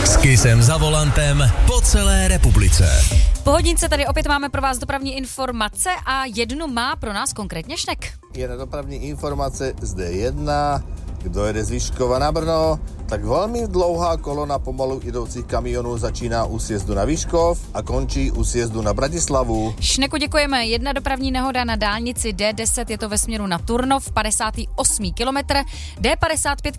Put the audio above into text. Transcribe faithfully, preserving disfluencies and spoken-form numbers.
S Kissem za volantem po celé republice. Po hodince tady opět máme pro vás dopravní informace a jednu má pro nás konkrétně Šnek. Je na dopravní informace z D jedna, kdo jede z Vyškova na Brno, tak velmi dlouhá kolona pomalu idoucích kamionů začíná u sjezdu na Vyškov a končí u sjezdu na Bratislavu. Šneku děkujeme. Jedna dopravní nehoda na dálnici D deset, je to ve směru na Turnov, padesátý osmý kilometr. D padesát pět